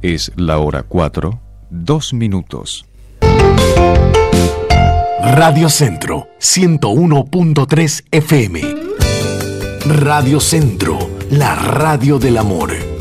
Es la hora 4, 2 minutos. Radio Centro 101.3 FM. Radio Centro, la radio del amor.